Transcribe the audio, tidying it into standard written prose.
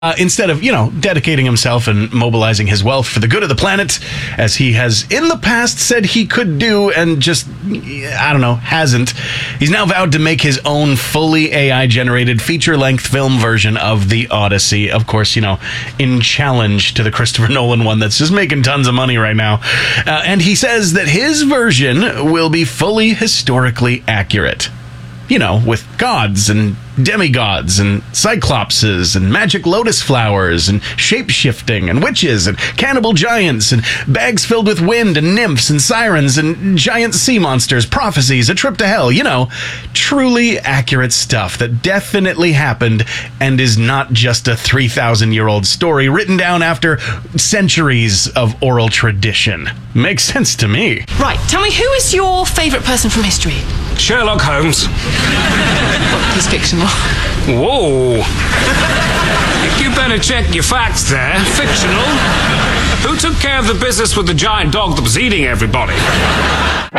instead of, dedicating himself and mobilizing his wealth for the good of the planet, as he has in the past said he could do and just, hasn't. He's now vowed to make his own fully AI-generated feature-length film version of The Odyssey. Of course, in challenge to the Christopher Nolan one that's just making tons of money right now. And he says that his version will be fully historically accurate. With gods and demigods and cyclopses and magic lotus flowers and shape-shifting and witches and cannibal giants and bags filled with wind and nymphs and sirens and giant sea monsters, prophecies, a trip to hell, truly accurate stuff that definitely happened and is not just a 3,000-year-old story written down after centuries of oral tradition. Makes sense to me. Right, tell me, who is your favourite person from history? Sherlock Holmes. Well, he's fictional. Whoa. You better check your facts there. Fictional. Who took care of the business with the giant dog that was eating everybody?